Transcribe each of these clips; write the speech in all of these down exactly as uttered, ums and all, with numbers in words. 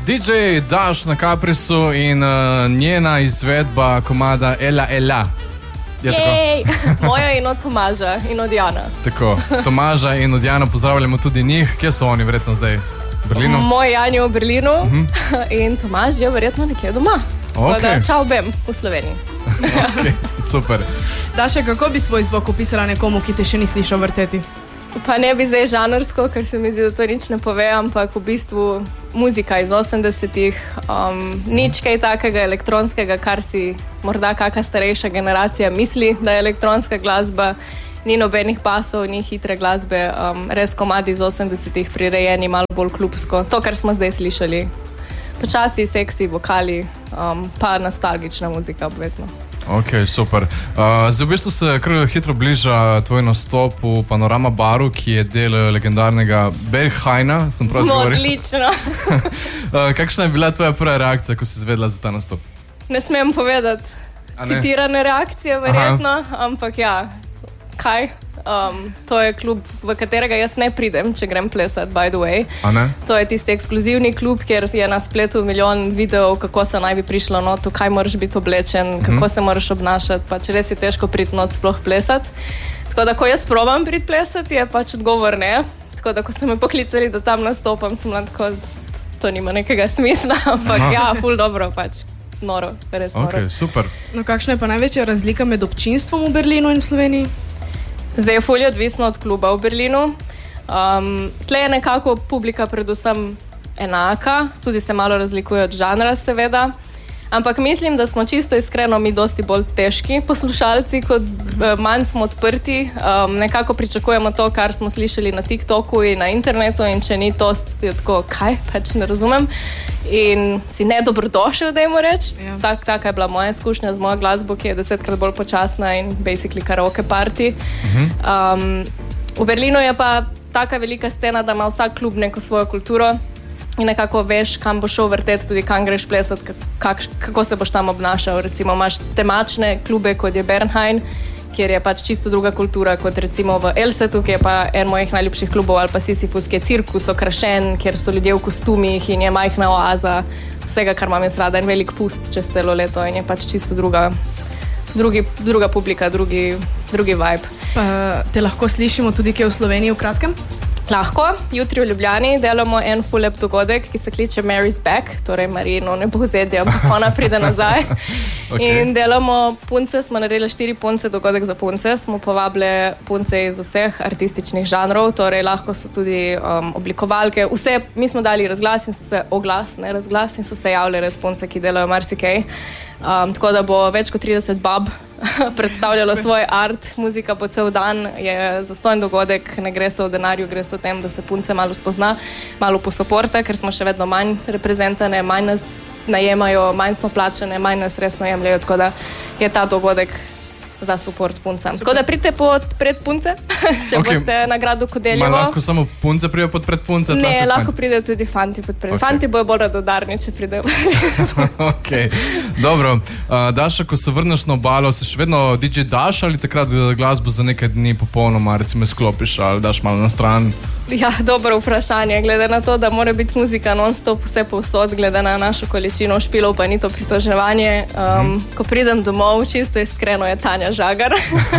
D J Dash na Caprisu in uh, njena izvedba komada Ela Ela. Jej, moja in od Tomaža in od Jana. Tako, Tomaža in od Jana pozdravljamo tudi njih. Kje so oni verjetno zdaj? V Berlinu? Moj Jan je v Berlinu uh-huh. in Tomaž je verjetno nekje doma. Okay. Da, čau bem v Sloveniji. Okay, super. Daša, kako bi svoj zvok opisala nekomu, ki te še ni slišal vrteti? Pa ne bi zdaj žanrsko, ker se mi zdi, da to nič ne pove, ampak v bistvu muzika iz osemdesetih, um, nič kaj takega elektronskega, kar si morda kakšna starejša generacija misli, da je elektronska glasba, ni nobenih pasov, ni hitre glasbe, um, res komadi iz osemdesetih prirejeni malo bolj klubsko. To, kar smo zdaj slišali. Počasi, seksi, vokali, um, pa nostalgična muzika obvezno. Ok, super. Uh, zdaj v bistvu se kar hitro bliža tvoj nastop v Panorama baru, ki je del legendarnega Berghaina. Sem prav no, zgovoril? Odlično. uh, kakšna je bila tvoja prva reakcija, ko si izvedela za ta nastop? Ne smem povedati citirane reakcije, verjetno, Aha. ampak ja, kaj? Um, to je klub, v katerega jaz ne pridem, če grem plesati, by the way. To je tisti ekskluzivni klub, kjer je na spletu milijon videov, kako se naj bi prišlo not, kaj moraš biti oblečen, mm-hmm. kako se moraš obnašati, pa če res je težko priti not sploh plesati. Tako da, ko jaz probam priti plesati, je pač odgovor ne. Tako da, ko so me poklicali, da tam nastopam, sem tako, to nima nekega smisla, ampak Aha. ja, ful dobro pač. Noro, res noro. Ok, super. No, kakšna je pa največja razlika med občinstvom v Berlinu in Sloveniji? Zdaj je fully odvisno od kluba v Berlinu. Um, tle je nekako publika predvsem enaka, tudi se malo razlikuje od žanra, seveda. Ampak mislim, da smo čisto iskreno mi dosti bolj težki poslušalci, kot manj smo odprti. Um, nekako pričakujemo to, kar smo slišali na TikToku in na internetu in če ni to, je tako, kaj, pač ne razumem. In si nedobrodošel, dajmo reči. Ja. Tak, taka je bila moja izkušnja z mojo glasbo, ki je desetkrat bolj počasna in basically karaoke party. Uh-huh. Um, v Berlinu je pa taka velika scena, da ima vsak klub neko svojo kulturo. In nekako veš, kam boš šel vrteti, tudi kam greš plesati, kak, kako se boš tam obnašal. Recimo imaš temačne klube, kot je Berghain, kjer je pač čisto druga kultura, kot recimo v Elsetu, ki je pa en mojih najljubših klubov, ali pa Sisyphus, ki je cirkus okrašen, kjer so ljudje v kostumih in je majhna oaza vsega, kar imam jaz rada, en velik pust čez celo leto in je pač čisto druga, drugi, druga publika, drugi, drugi vibe. Pa te lahko slišimo tudi kje v Sloveniji v kratkem? Lahko. Jutri v Ljubljani delamo en full lep dogodek, ki se kliče Mary's Back, torej Marino ne bo vzeti, ampak ona pride nazaj. Okay. In delamo punce, smo naredili štiri punce, dogodek za punce, smo povabili punce iz vseh artističnih žanrov, torej lahko so tudi um, oblikovalke, vse, mi smo dali razglas in so se oglas, ne razglas in so se javili res punce, ki delajo marsikaj. Um, tako da bo več kot trideset bab predstavljalo svoj art, muzika po cel dan, je zastojn dogodek, ne gre se o denarju, gre se o tem, da se punce malo spozna, malo posoporta, ker smo še vedno manj reprezentane, manj nas najemajo, manj smo plačane, manj nas resno jemljajo, tako da je ta dogodek za support puncam. Super. Tako da pridite podpred punce, če okay. boste nagrado Kodeljevo. Ma lahko samo punce pridejo podpred punce? Ne, lahko pridejo tudi fanti podpred. Okay. Fanti bojo bolj radodarni, če pridejo. Ok, dobro. Uh, Daša, ko se vrneš na obalo, se še vedno D J daš ali takrat glasbo za nekaj dni popolnoma recimo izklopiš ali daš malo na stran? Ja, dobro vprašanje. Glede na to, da mora biti muzika non-stop vse povsod, glede na našo količino špilov, pa ni to pritoževanje. Um, hmm. Ko pridem domov, čisto iskreno je Tanja Žagar.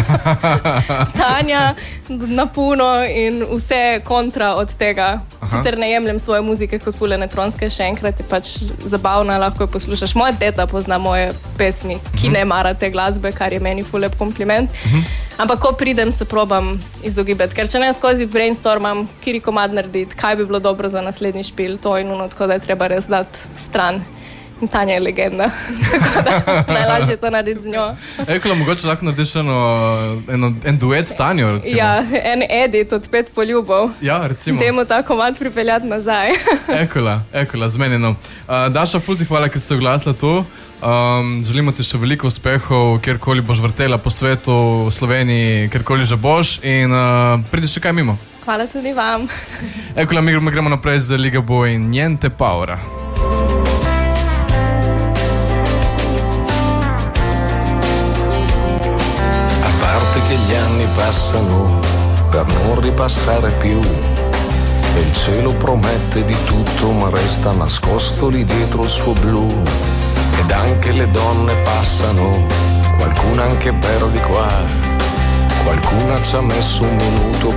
Tanja na puno in vse kontra od tega. Aha. Sicer ne jemljem svoje muzike kot ful elektronske, še enkrat je pač zabavna, lahko jo poslušaš. Moja teta pozna moje pesmi, ki ne mara te glasbe, kar je meni ful lep kompliment. Uh-huh. Ampak ko pridem, se probam izogibati, ker če ne skozi brainstormam, kiri komad narediti, kaj bi bilo dobro za naslednji špil, to in uno, tako da je treba res dati stran. In Tanja je legenda, tako da najlažje to narediti z njo. Ekolo, mogoče lahko narediš eno, eno, en duet s Tanjo, recimo. Ja, en edit od pet poljubov. Ja, recimo. Dajmo ta komad pripeljati nazaj. Ekola, ekola, zmenjeno. Uh, Daša, ful ti hvala, ker si se oglasila tu. Um, želimo ti še veliko uspehov, kjerkoli boš vrtela po svetu, v Sloveniji, kjerkoli že boš in uh, prideš še kaj mimo. Hvala tudi vam. Ekola, mi gremo naprej z Ligabue in Niente Paura. A parte che gli anni passano per non ripassare più dove il cielo promette di tutto ma resta nascosto lì dietro il suo blu. Ed anche le donne passano, qualcuna anche però di qua, qualcuna ci ha messo un minuto